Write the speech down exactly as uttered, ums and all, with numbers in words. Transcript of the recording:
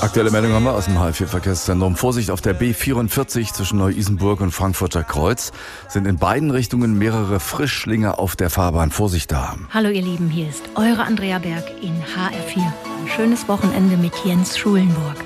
Aktuelle Meldung haben wir aus dem H vier Verkehrszentrum. Vorsicht auf der B vierundvierzig zwischen Neu-Isenburg und Frankfurter Kreuz. Sind in beiden Richtungen mehrere Frischlinge auf der Fahrbahn. Vorsicht da. Hallo ihr Lieben, hier ist eure Andrea Berg in H R vier. Ein schönes Wochenende mit Jens Schulenburg.